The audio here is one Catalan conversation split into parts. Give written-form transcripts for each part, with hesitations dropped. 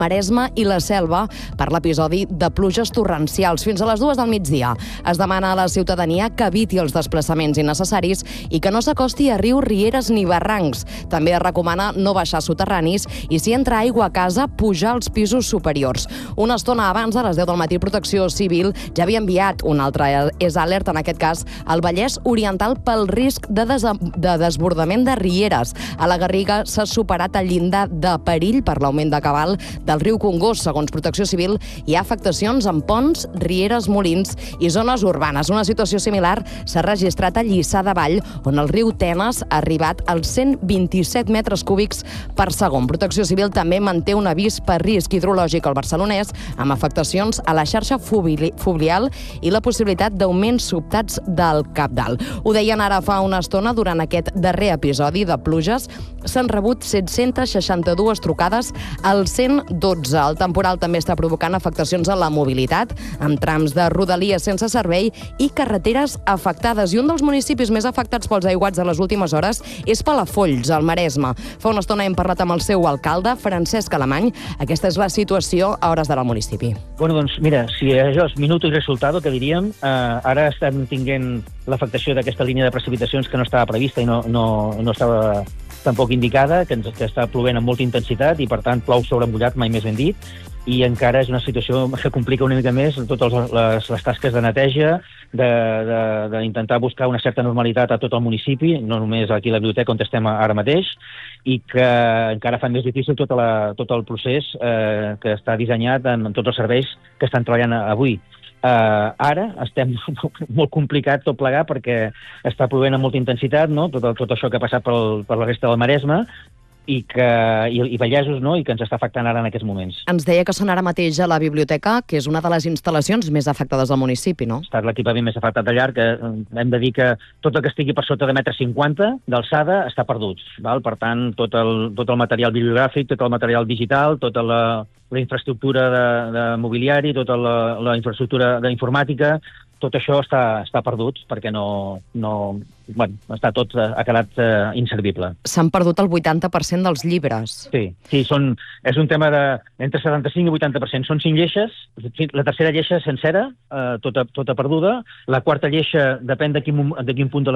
Maresme i la Selva per l'episodi de pluges torrencials fins a les 2 del migdia. Es demana a la ciutadania que eviti els desplaçaments innecessaris i que no s'acosti a rius, rieres ni barrancs. També es recomana no baixar soterranis i, si entra aigua a casa, pujar als pisos superiors. Una estona abans, a les 10 del matí, Protecció Civil ja havia enviat un altre alert, en aquest cas al Vallès Oriental, pel risc de desbordament de rieres. A la Garriga s'ha superat el llindar de perill per l'augment de cabal del riu Congost. Segons Protecció Civil, hi ha afectacions en ponts, rieres, molins i zones urbanes. Una situació similar s'ha registrat a Lliçà de Vall, on el riu Tenes ha arribat als 127 metres cúbics per segon. Protecció Civil també manté un avís per risc hidrològic al Barcelonès, amb afectacions a la xarxa fluvial i la possibilitat d'augments sobtats del cabdal. Ho deien ara fa una estona. Durant aquest darrer episodi de pluges s'han rebut 762 trucades al 112. El temporal també està provocant afectacions a la mobilitat, amb trams de rodalies sense servei i carreteres afectades. I un dels municipis més afectats pels aiguats de les últimes hores és Palafolls, al Maresme. Fa una estona hem parlat amb el seu alcalde, Francesc Alemany. Aquesta és la situació a hores d'ara al municipi. Bueno, doncs mira, si això és minuto i resultado, que diríem, ara estem tinguent l'afectació d'aquesta línia de precipitacions que no estava prevista i no estava tampoc indicada, que està plovent amb molta intensitat i, per tant, plou sobre mullat, mai més ben dit, i encara és una situació que complica una mica més totes les tasques de neteja, d'intentar buscar una certa normalitat a tot el municipi, no només aquí a la biblioteca on estem ara mateix, i que encara fa més difícil tot el procés que està dissenyat en tots els serveis que estan treballant avui. Ara estem molt complicat tot plegar perquè està plovent amb molta intensitat, no? Tot això que ha passat per la resta del Maresme i Vallesos, no? I que ens està afectant ara en aquests moments. Ens deia que són ara mateix a la biblioteca, que és una de les instal·lacions més afectades del municipi, no? Ha estat l'equipament més afectat de llarg, que hem de dir que tot el que estigui per sota de 1,50 m d'alçada està perdut. Val? Per tant, tot el material bibliogràfic, tot el material digital, tota la infraestructura de mobiliari, tota la infraestructura d'informàtica, tot això està perdut perquè ha quedat inservible. S'han perdut el 80% dels llibres. Sí, és un tema entre 75 i 80%. Són 5 lleixes, la tercera lleixa sencera, tota perduda. La quarta lleixa, depèn de quin punt de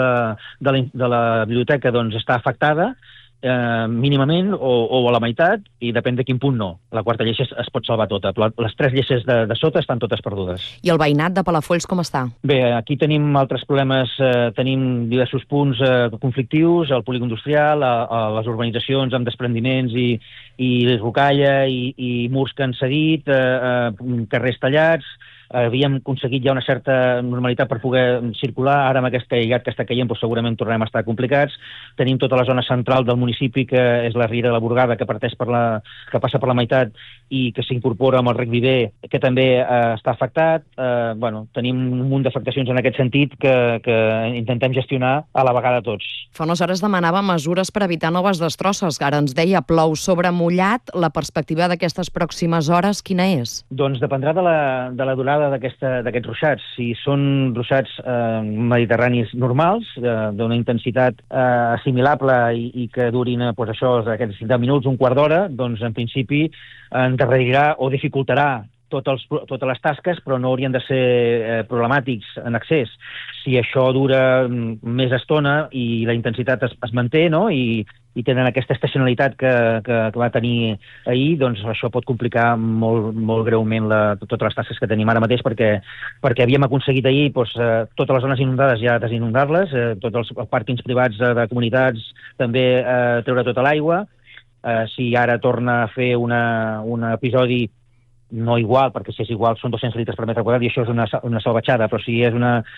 la biblioteca, doncs està afectada, mínimament o a la meitat, i depèn de quin punt no. La quarta lleixa es pot salvar tota, però les 3 lleixes de sota estan totes perdudes. I el veïnat de Palafolls com està? Bé, aquí tenim altres problemes, tenim diversos punts conflictius, el polígon industrial, a les urbanitzacions amb desprendiments i rocalla i murs que han cedit, carrers tallats. Havíem aconseguit ja una certa normalitat per poder circular. Ara amb aquest aiguat que està caient segurament tornarem a estar complicats. Tenim tota la zona central del municipi, que és la Riera de la Burgada, que que passa per la meitat i que s'incorpora amb el Rec Viver, que també està afectat. Tenim un munt d'afectacions en aquest sentit que intentem gestionar a la vegada tots. Fa unes hores demanava mesures per evitar noves destrosses. Ara ens deia plou sobre mullat. La perspectiva d'aquestes pròximes hores quina és? Doncs dependrà de la durada d'aquests ruixats. Si són ruixats mediterranis normals, d'una intensitat assimilable i que durin aquests 10 minuts, un quart d'hora, doncs en principi endarrerirà o dificultarà totes les tasques, però no haurien de ser problemàtics en accés. Si això dura més estona i la intensitat es manté, no? I tenen aquesta estacionalitat que va tenir ahir, doncs això pot complicar molt greument totes les tasques que tenim ara mateix, perquè havíem aconseguit ahir totes les zones inundades ja desinundar-les, tots els pàrquings privats de comunitats també treure tota l'aigua. Si ara torna a fer un episodi no igual, perquè si és igual són 200 litres per metre quadrat i això és una salvatjada, però si és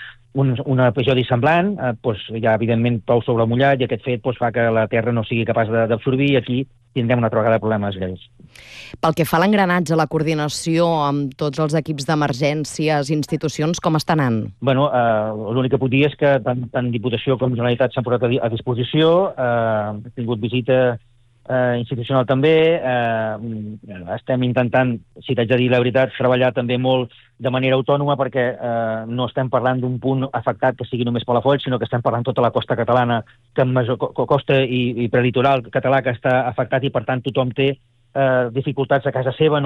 un episodi semblant, ja evidentment plou sobre mullat i aquest fet fa que la terra no sigui capaç d'absorbir i aquí tindrem una altra vegada problemes greus. Pel que fa a l'engranatge, la coordinació amb tots els equips d'emergències, institucions, com està anant? L'únic que puc dir és que tant Diputació com Generalitat s'han posat a disposició, hem tingut visita institucional també, estem intentant, si t'haig de dir la veritat, treballar també molt de manera autònoma perquè no estem parlant d'un punt afectat que sigui només Palafolls, sinó que estem parlant tota la costa catalana, que costa i prelitoral català que està afectat i per tant tothom té dificultats a casa seva,